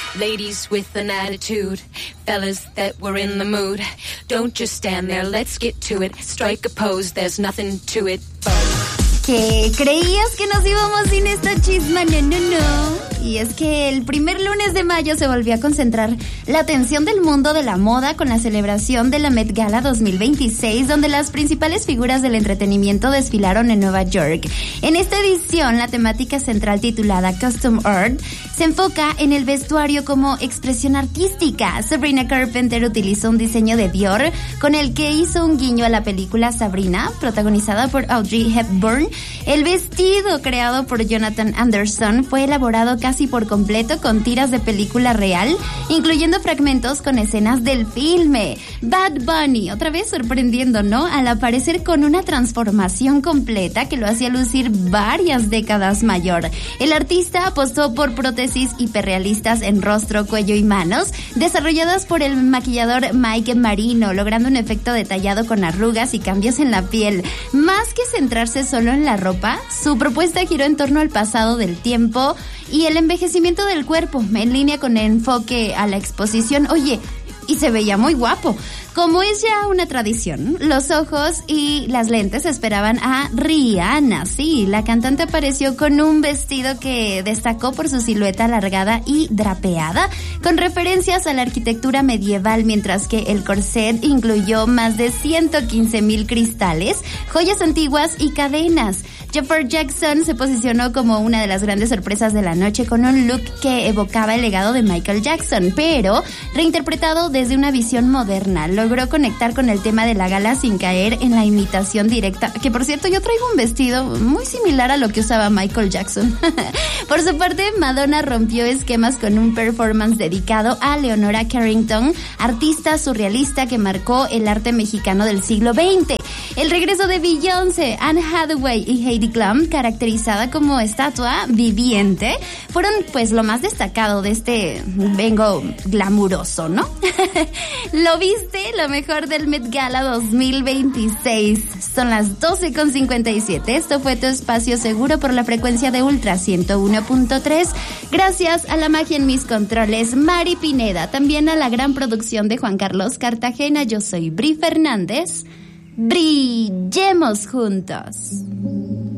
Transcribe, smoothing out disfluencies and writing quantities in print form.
Ladies with an attitude, fellas that were in the mood. Don't just stand there, let's get to it. Strike a pose, there's nothing to it. ¿Qué? ¿Creías que nos íbamos sin esta chisma? No. Y es que el primer lunes de mayo se volvió a concentrar la atención del mundo de la moda con la celebración de la Met Gala 2026, donde las principales figuras del entretenimiento desfilaron en Nueva York. En esta edición, la temática central titulada Custom Art se enfoca en el vestuario como expresión artística. Sabrina Carpenter utilizó un diseño de Dior con el que hizo un guiño a la película Sabrina, protagonizada por Audrey Hepburn. El vestido creado por Jonathan Anderson fue elaborado casi por completo con tiras de película real, incluyendo fragmentos con escenas del filme. Bad Bunny, otra vez sorprendiendo, ¿no? Al aparecer con una transformación completa que lo hacía lucir varias décadas mayor. El artista apostó por prótesis hiperrealistas en rostro, cuello y manos, desarrolladas por el maquillador Mike Marino, logrando un efecto detallado con arrugas y cambios en la piel. Más que centrarse solo en la ropa, su propuesta giró en torno al pasado del tiempo y el envejecimiento del cuerpo, en línea con el enfoque a la exposición. Oye, y se veía muy guapo. Como es ya una tradición, los ojos y las lentes esperaban a Rihanna. Sí, la cantante apareció con un vestido que destacó por su silueta alargada y drapeada, con referencias a la arquitectura medieval, mientras que el corset incluyó más de 115,000 cristales, joyas antiguas y cadenas. Jeffrey Jackson se posicionó como una de las grandes sorpresas de la noche con un look que evocaba el legado de Michael Jackson, pero reinterpretado desde una visión moderna. Logró conectar con el tema de la gala sin caer en la imitación directa, que por cierto yo traigo un vestido muy similar a lo que usaba Michael Jackson. Por su parte, Madonna rompió esquemas con un performance dedicado a Leonora Carrington, artista surrealista que marcó el arte mexicano del siglo XX. El regreso de Beyoncé, Anne Hathaway y Heidi Klum, caracterizada como estatua viviente, fueron pues lo más destacado de este vengo glamuroso, ¿no? ¿Lo viste? Lo mejor del Met Gala 2026. Son las 12:57. Esto fue tu espacio seguro por la frecuencia de Ultra 101.3. Gracias a la magia en mis controles, Mari Pineda. También a la gran producción de Juan Carlos Cartagena. Yo soy Bri Fernández. Brillemos juntos.